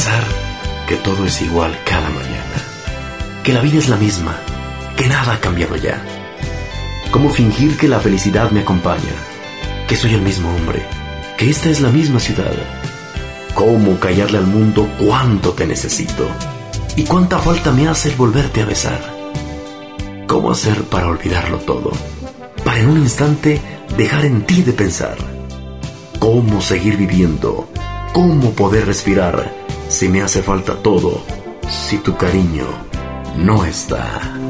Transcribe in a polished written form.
pensar que todo es igual cada mañana, que la vida es la misma, que nada ha cambiado ya. ¿Cómo fingir que la felicidad me acompaña, que soy el mismo hombre, que esta es la misma ciudad? ¿Cómo callarle al mundo cuánto te necesito y cuánta falta me hace el volverte a besar? ¿Cómo hacer para olvidarlo todo, para en un instante dejar en ti de pensar? ¿Cómo seguir viviendo? ¿Cómo poder respirar si me hace falta todo, si tu cariño no está?